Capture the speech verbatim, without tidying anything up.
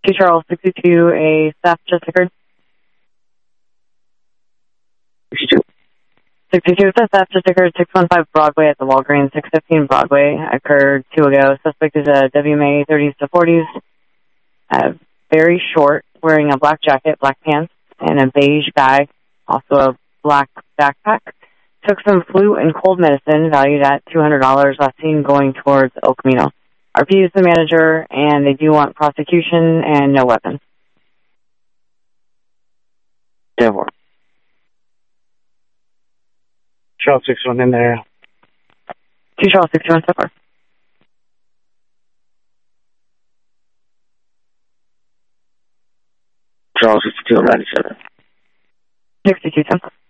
two Charles sixty-two, a theft just occurred. sixty-two. sixty-two, the theft just occurred six one five Broadway at the Walgreens. six fifteen Broadway occurred two ago. Suspect is a W M A thirties to forties, uh, very short, wearing a black jacket, black pants, and a beige bag, also a black backpack. Took some flu and cold medicine valued at two hundred dollars, last seen going towards El Camino. R P is the manager, and they do want prosecution and no weapons. Devil. Charles sixty-one in there. two Charles sixty-one so far. Charles sixty-two, ninety-seven. sixty-two, ten.